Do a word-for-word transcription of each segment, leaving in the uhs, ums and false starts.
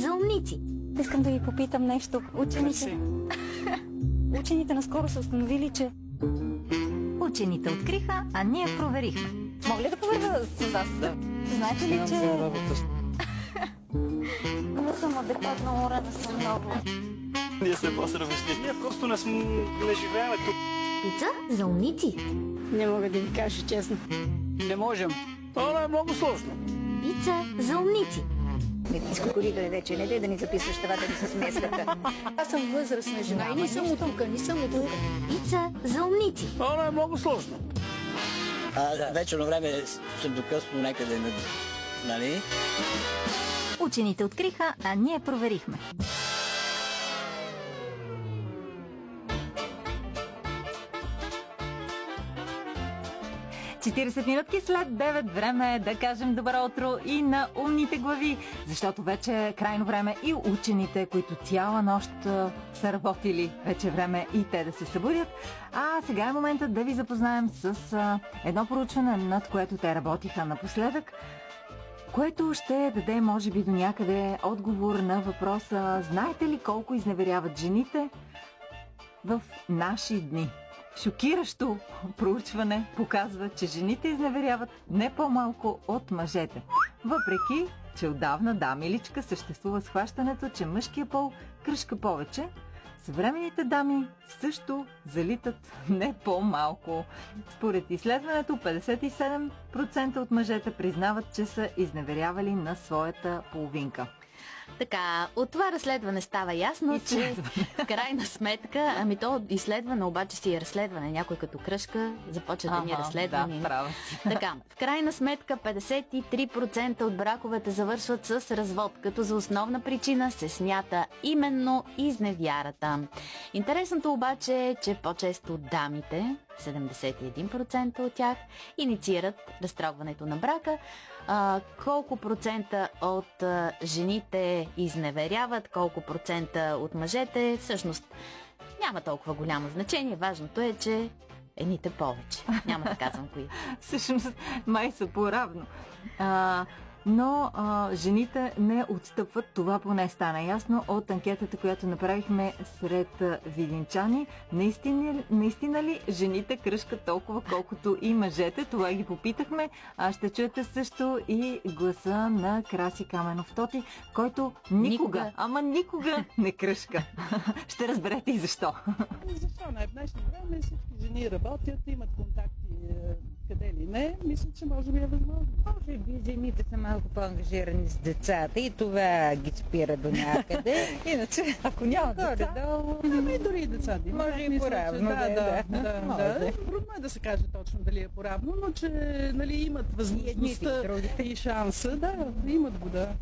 за умници. Искам да ви попитам нещо. Учените... Учените наскоро са установили, че... Учените откриха, а ние проверихме. Мога ли да проверя с вас? Да. Знаете ли, че... Не съм адекватно урана, съм много. Ние сме по-сравнищи. Ние просто не, см... не живеем тук. Пица за умници. Не мога да ви кажа честно. Не можем. Това е много сложно. Пица за умници. Медицинско коридор вече не дай да ни записваш това да ни се смесвата. Аз съм възрастна жена и не съм от тук, не съм от тук. Пица за умници. Това е много сложно. А, вечерно време съм докъсно някъде, нали? Учените откриха, а ние проверихме. четиридесет минутки след девет, време е да кажем добро утро и на умните глави, защото вече е крайно време и учените, които цяла нощ са работили, вече е време и те да се събудят. А сега е моментът да ви запознаем с едно проучване, над което те работиха напоследък, което ще даде, може би, до някъде отговор на въпроса: знаете ли колко изневеряват жените в наши дни? Шокиращо проучване показва, че жените изневеряват не по-малко от мъжете. Въпреки, че отдавна, да, миличка, съществува схващането, че мъжкият пол кръшка повече, съвременните дами също залитат не по-малко. Според изследването, петдесет и седем процента от мъжете признават, че са изневерявали на своята половинка. Така, от това разследване става ясно, че в крайна сметка, ами то изследване обаче си е разследване. Някой като кръшка започва да ни разследва. Да, права си. Така, в крайна сметка петдесет и три процента от браковете завършват с развод, като за основна причина се смята именно изневярата. Интересното обаче е, че по-често дамите, седемдесет и един процента от тях, инициират разтрогването на брака. А, колко процента от а, жените изневеряват, колко процента от мъжете, всъщност няма толкова голямо значение. Важното е, че едните повече. Няма да казвам кои. Всъщност май са по-равно. А, но а, жените не отстъпват. Това поне стана ясно от анкетата, която направихме сред а, видинчани. Наистина, наистина ли жените кръшкат толкова, колкото и мъжете? Това ги попитахме. А ще чуете също и гласа на Краси Каменов Тоти, който никога, никога. ама никога не кръшка. Ще разберете и защо. Защо не? В днешно време всички жени работят, имат контакти къде ли не. Мисля, че може би е възможно. Може би жените са малко по-ангажирани с децата и това ги спира до някъде. Иначе, ако няма деца, долу, ами дори и деца да има. Може и по-равно. Да, да, да, да, да, да. Трудно е да се каже точно дали е по-равно, но че нали, имат възможността и, и шанса. Да, имат го, да.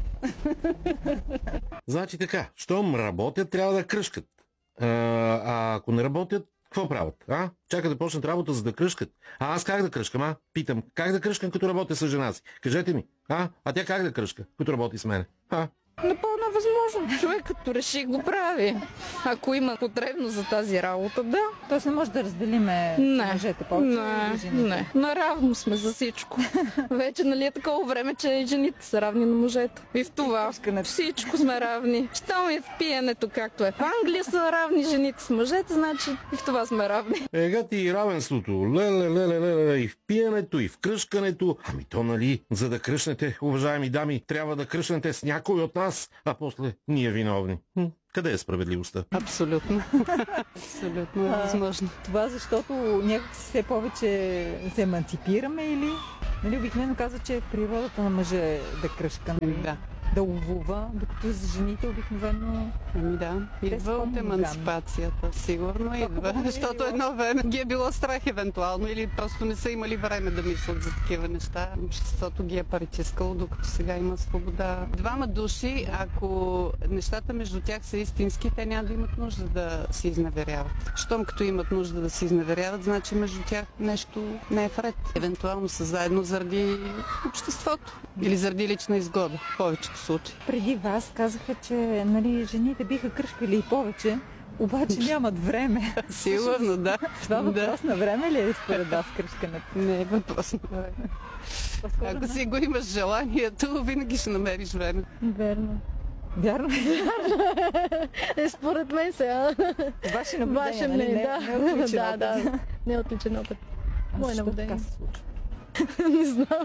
Значи така, щом работят, трябва да кръшкат. А, а ако не работят, какво правят? А? Чака да почнат работа, за да кръшкат. А аз как да кръшкам, а? Питам, как да кръшкам, като работя с жена си? Кажете ми. А? А тя как да кръшка, като работи с мене? А? Напълно възможно. Човек като реши го прави. Ако има потребност за тази работа, да. Тоест не може да разделиме мъжете повече не, и жените. Не, наравно сме за всичко. Вече нали е такова време, че и жените са равни на мъжете. И в това всичко сме равни. Щом и в пиенето, както е в Англия, са равни жените с мъжете, значи и в това сме равни. Ега ти и равенството. Леле, леле, леле, и в пиенето, и в кръшкането. Ами то нали, за да кръшнете, уважаеми дами, трябва да кръшнете с някой от нас, а после ние виновни. Хм, къде е справедливостта? Абсолютно. Абсолютно е възможно. Това защото някак все повече се еманципираме или... Нали, обикновено казва, че е в природата на мъже да кръшка. Да. Да ловува, докато за жените обикновено... Ами да, идва от еманципацията, сигурно идва, защото едно време ги е било страх евентуално или просто не са имали време да мислят за такива неща. Обществото ги е притискало, докато сега има свобода. Двама души, ако нещата между тях са истински, те няма да имат нужда да се изневеряват. Щом като имат нужда да се изневеряват, значи между тях нещо не е вред. Евентуално са заедно заради обществото или заради лична изгода, в повечето случаи. Преди вас казаха, че нали, жените биха кръшкали и повече, обаче нямат време. Сигурно, да. Това въпрос да. на време ли е според вас кръшкането? Не е въпрос на време. Ако си го имаш желанието, винаги ще намериш време. Верно. Вярно. Е, според мен сега. Ваше наблюдение, Ваше нали? мнение, Не, да. не отличен да, опит. да. Не е отличен опит. А Мое защо наблюдение. така се случва? Не знам.